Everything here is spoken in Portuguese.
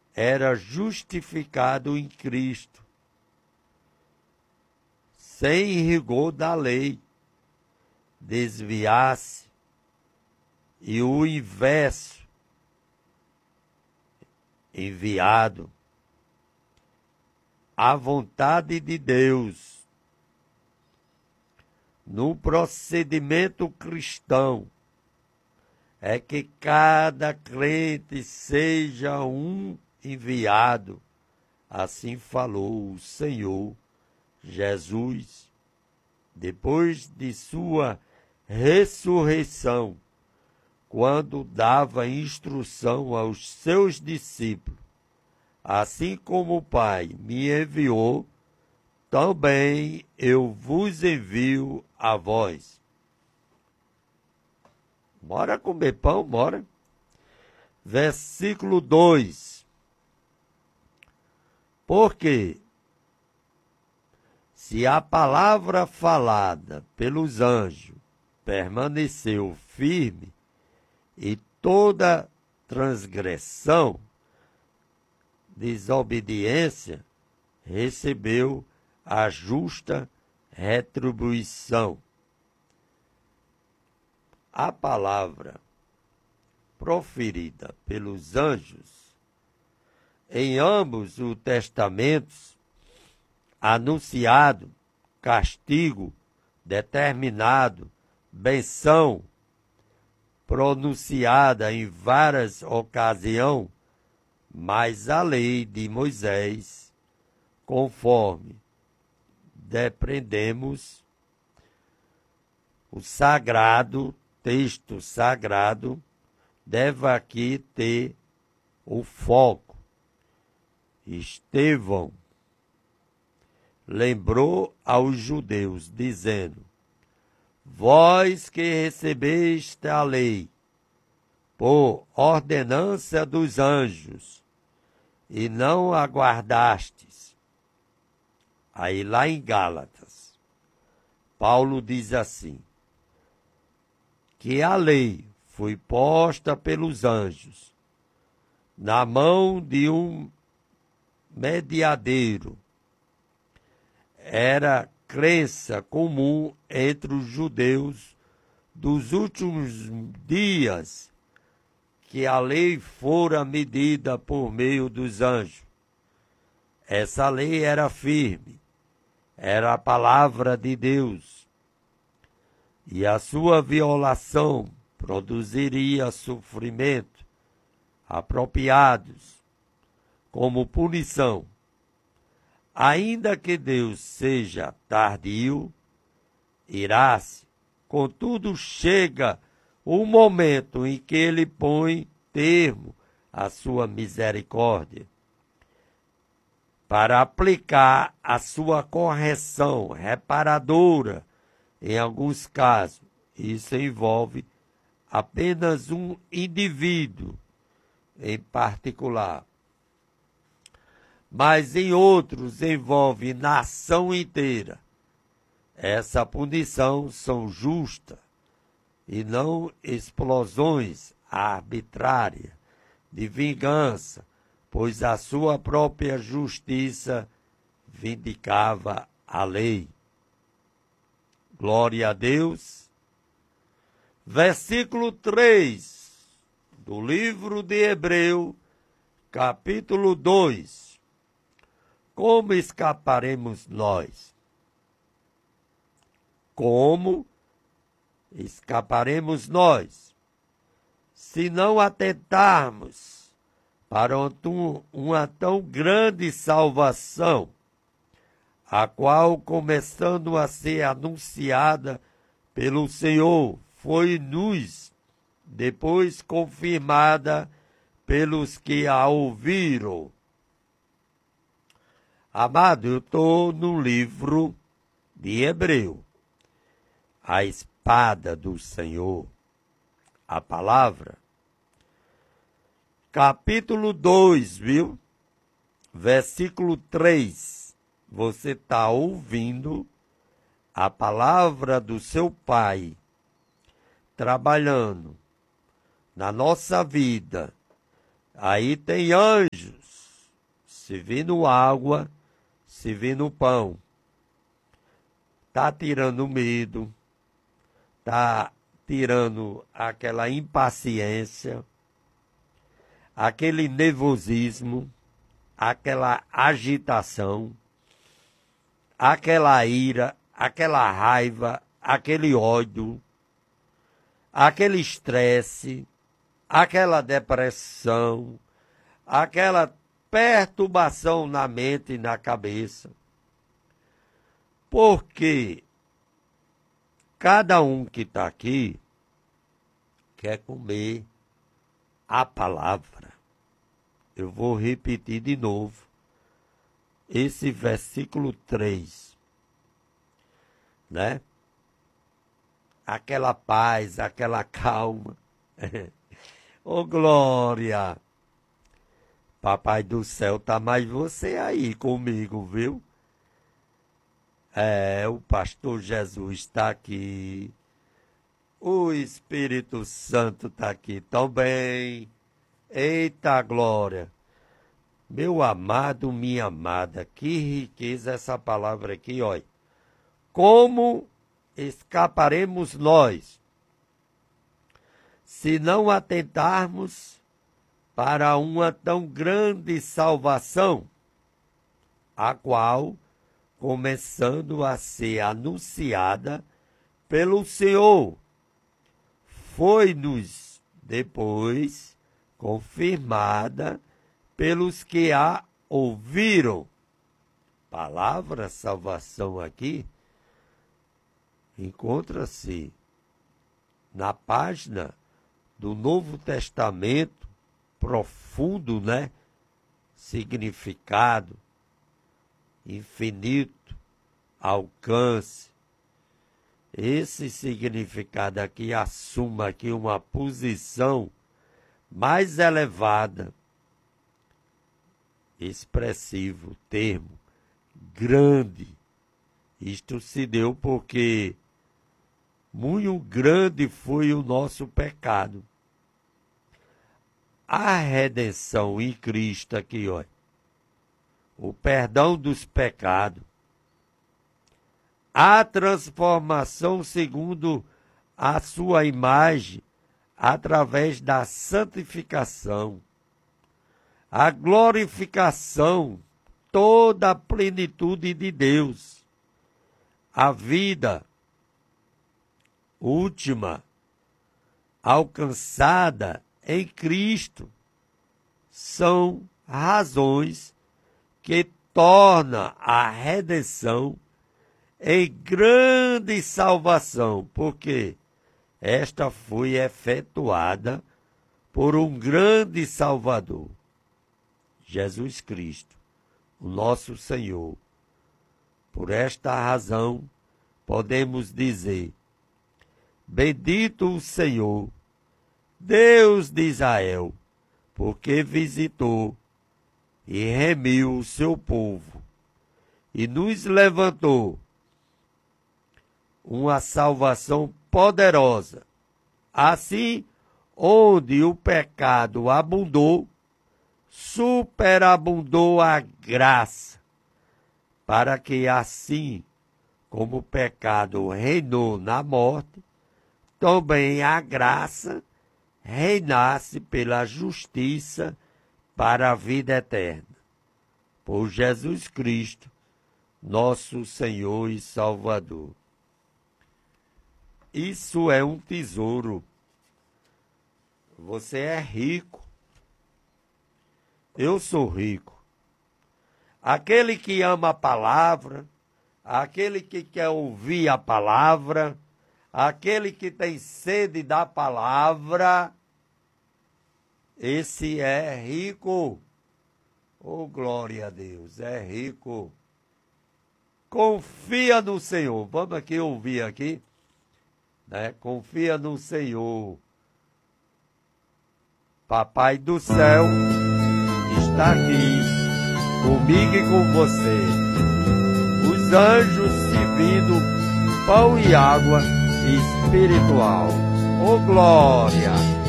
era justificado em Cristo, sem rigor da lei, desviasse, e o inverso, enviado, à vontade de Deus, no procedimento cristão, é que cada crente seja um enviado. Assim falou o Senhor Jesus, depois de sua ressurreição, quando dava instrução aos seus discípulos: assim como o Pai me enviou, também eu vos envio a vós. Bora comer pão, bora. Versículo 2. Porque se a palavra falada pelos anjos permaneceu firme, e toda transgressão, desobediência, recebeu a justa retribuição. A palavra proferida pelos anjos em ambos os testamentos, anunciado castigo determinado, benção pronunciada em várias ocasiões, mas a lei de Moisés, conforme depreendemos, o texto sagrado, deve aqui ter o foco. Estevão lembrou aos judeus, dizendo: vós que recebeste a lei por ordenança dos anjos e não aguardastes. Aí lá em Gálatas, Paulo diz assim, que a lei foi posta pelos anjos na mão de um mediadeiro. Era crença comum entre os judeus dos últimos dias que a lei fora medida por meio dos anjos. Essa lei era firme, era a palavra de Deus, e a sua violação produziria sofrimento apropriados como punição. Ainda que Deus seja tardio, irá-se, contudo chega o momento em que ele põe termo à sua misericórdia, para aplicar a sua correção reparadora em alguns casos. Isso envolve apenas um indivíduo em particular, mas em outros envolve nação inteira. Essa punição são justas e não explosões arbitrárias de vingança, pois a sua própria justiça vindicava a lei. Glória a Deus. Versículo 3 do livro de Hebreu, capítulo 2. Como escaparemos nós? Como escaparemos nós, se não atentarmos para uma tão grande salvação, a qual, começando a ser anunciada pelo Senhor, foi-nos depois confirmada pelos que a ouviram. Amado, eu estou no livro de Hebreu, a espada do Senhor, a palavra. Capítulo 2, viu? Versículo 3. Você está ouvindo a palavra do seu Pai trabalhando na nossa vida. Aí tem anjos servindo água, servindo pão. Está tirando medo, está tirando aquela impaciência, aquele nervosismo, aquela agitação, aquela ira, aquela raiva, aquele ódio, aquele estresse, aquela depressão, aquela perturbação na mente e na cabeça. Porque cada um que está aqui quer comer a palavra. Eu vou repetir de novo esse versículo 3, né? Aquela paz, aquela calma. Ô, glória! Papai do céu, tá mais você aí comigo, viu? O pastor Jesus está aqui. O Espírito Santo está aqui também. Eita glória! Meu amado, minha amada, que riqueza essa palavra aqui, olha. Como escaparemos nós se não atentarmos para uma tão grande salvação, a qual, começando a ser anunciada pelo Senhor, foi-nos depois confirmada pelos que a ouviram. Palavra salvação aqui encontra-se na página do Novo Testamento, profundo, né? Significado, infinito, alcance. Esse significado aqui assume aqui uma posição mais elevada, expressivo, termo, grande. Isto se deu porque muito grande foi o nosso pecado. A redenção em Cristo aqui, olha, o perdão dos pecados, a transformação segundo a sua imagem através da santificação, a glorificação, toda a plenitude de Deus, a vida última alcançada em Cristo, são razões que tornam a redenção em grande salvação, porque esta foi efetuada por um grande Salvador, Jesus Cristo, o nosso Senhor. Por esta razão, podemos dizer: bendito o Senhor, Deus de Israel, porque visitou e remiu o seu povo e nos levantou uma salvação poderosa. Assim, onde o pecado abundou, superabundou a graça, para que assim como o pecado reinou na morte, também a graça reinasse pela justiça para a vida eterna. Por Jesus Cristo, nosso Senhor e Salvador. Isso é um tesouro. Você é rico. Eu sou rico. Aquele que ama a palavra, aquele que quer ouvir a palavra, aquele que tem sede da palavra, esse é rico. Oh, glória a Deus, é rico. Confia no Senhor. Vamos aqui ouvir aqui, né? Confia no Senhor. Papai do céu está aqui comigo e com você. Os anjos servindo pão e água espiritual. Oh, glória!